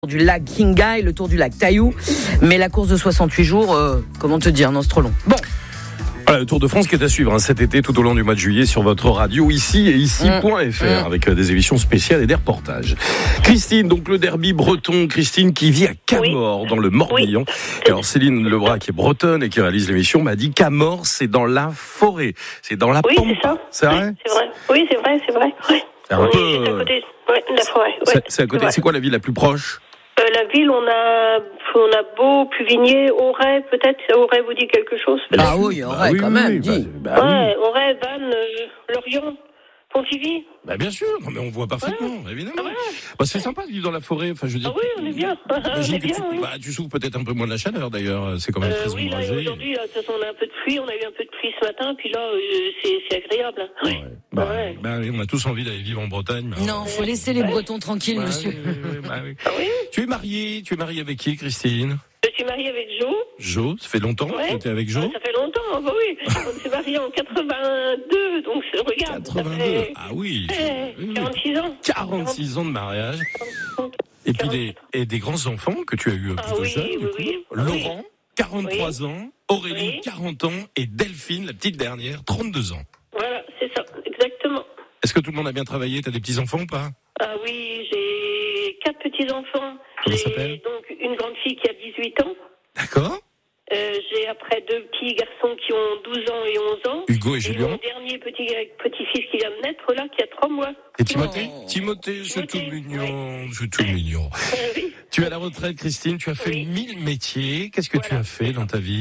du lac Qinghai, le tour du lac Taiyou. Mais la course de 68 jours, comment te dire, non, c'est trop long. Bon. Voilà, le Tour de France qui est à suivre cet été tout au long du mois de juillet sur votre radio ici et ici.fr avec des émissions spéciales et des reportages. Christine, donc le derby breton, Christine qui vit à Camors dans le Morbihan. Et alors Céline Lebras qui est bretonne et qui réalise l'émission m'a dit Camors c'est dans la forêt, c'est dans la pampa. Oui, c'est ça. C'est vrai ? C'est vrai. Oui, c'est vrai. Ouais. C'est un peu. C'est à côté de la forêt. Ouais, c'est à côté. C'est quoi la ville la plus proche ? La ville, on a Beau, Pluvigné, Auray, peut-être. Auray vous dit quelque chose, peut-être. Ah oui, Auray, quand même, dis. Ouais, Auray, Vannes, Lorient, Pontivy. Bah bien sûr, mais on voit parfaitement, évidemment. Ah ouais. Bah, c'est sympa de vivre dans la forêt. Enfin, je veux dire. Ah oui, on est bien. J'imagine que bien, oui. tu souffres peut-être un peu moins de la chaleur d'ailleurs. C'est quand même très oui, là, ombragé. aujourd'hui, là, de toute façon, on a un peu de pluie. On a eu un peu de pluie ce matin, puis là, c'est agréable. Ouais. Oui, on a tous envie d'aller vivre en Bretagne. Mais Non, faut laisser les Bretons tranquilles, monsieur. Oui. Ah oui. Tu es mariée avec qui, Christine ? Je suis mariée avec Jo. Jo, ça fait longtemps que tu étais avec Jo ? Ça fait longtemps, bah oui. On s'est mariés en 82, donc regarde. 82, ça fait, ah oui. 46 ans. 46 ans de mariage. Et puis des grands-enfants que tu as eu plutôt jeunes. Oui. Laurent, 43 ans. Aurélie, 40 ans. Et Delphine, la petite dernière, 32 ans. Voilà, c'est ça, exactement. Est-ce que tout le monde a bien travaillé ? T'as des petits-enfants ou pas ? Ah oui, j'ai 4 petits-enfants. Comment ça s'appelle ? Donc une grande fille qui a 18 ans. D'accord. J'ai après 2 petits garçons qui ont 12 ans et 11 ans. Hugo et Julien. Mon dernier petit-fils qui vient de naître, là, qui a 3 mois. Et Timothée, c'est tout mignon. C'est tout mignon. Oui. Tu es à la retraite, Christine. Tu as fait 1000 métiers. Qu'est-ce que tu as fait dans ta vie ?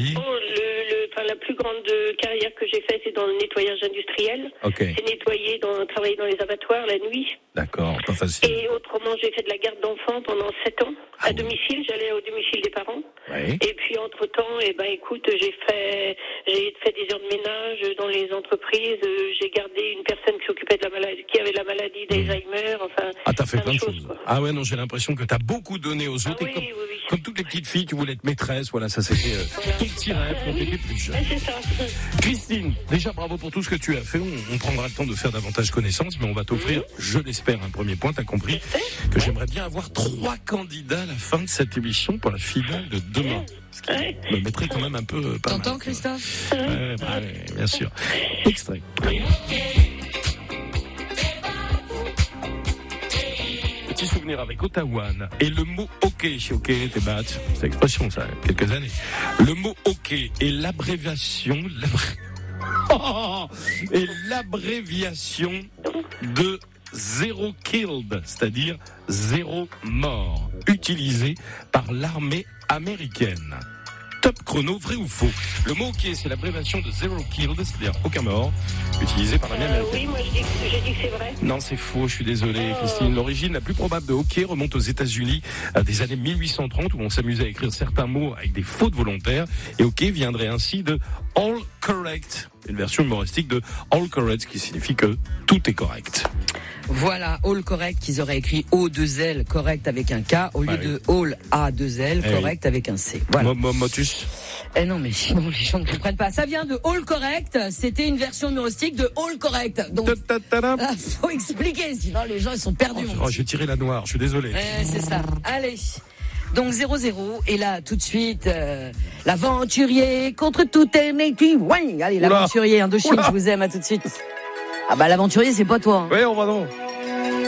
La plus grande carrière que j'ai faite, c'est dans le nettoyage industriel. Ok. C'est travailler dans les abattoirs la nuit. D'accord, pas facile. Et autrement, j'ai fait de la garde d'enfants pendant 7 ans à domicile. J'allais au domicile des parents. Oui. Et puis entre-temps, écoute, j'ai fait des heures de ménage dans les entreprises. J'ai gardé une personne qui s'occupait de la maladie, qui avait la maladie d'Alzheimer. Enfin. Ah, t'as fait plein de choses. Quoi. Ah ouais, non, j'ai l'impression que t'as beaucoup donné aux autres. Oui. Comme toutes les petites filles, tu voulais être maîtresse. Voilà, ça c'était ton petit rêve quand t'étais plus jeune. C'est ça. Christine, déjà bravo pour tout ce que tu as fait. On prendra le temps de faire davantage connaissance, mais on va t'offrir, je l'espère, un premier point. T'as compris que j'aimerais bien avoir 3 candidats à la fin de cette émission pour la finale de demain. Ce qui me mettrait quand même un peu pas mal. T'entends, Christophe ? Ouais, bien sûr. Extrait. Petit souvenir avec Ottawa et le mot hockey. Hockey, t'es batte. C'est l'expression, ça, il y a quelques années. Le mot hockey est l'abréviation de zéro killed, c'est-à-dire 0 mort, utilisé par l'armée américaine. Top chrono, vrai ou faux ? Le mot hockey, c'est l'abréviation de zero killed, c'est-à-dire aucun mort, utilisé par l'armée américaine. Oui, moi j'ai dit que c'est vrai. Non, c'est faux, je suis désolé, Christine. L'origine la plus probable de hockey remonte aux États-Unis des années 1830 où on s'amusait à écrire certains mots avec des fautes volontaires. Et hockey viendrait ainsi de all correct, une version humoristique de all correct, qui signifie que tout est correct. Voilà, all correct, qu'ils auraient écrit O2L, correct avec un K, au lieu de all A2L, correct avec un C. Voilà. Motus. Non, mais sinon, les gens ne comprennent pas. Ça vient de all correct, c'était une version humoristique de all correct. Donc, faut expliquer, sinon les gens, ils sont perdus. J'ai tiré la noire, je suis désolé. C'est ça. Allez. Donc 0-0, et là, tout de suite, l'aventurier contre toute énergie. Ouais, allez, l'aventurier, Indochine, je vous aime, à tout de suite. Ah bah l'aventurier, c'est pas toi. Oui, on va donc.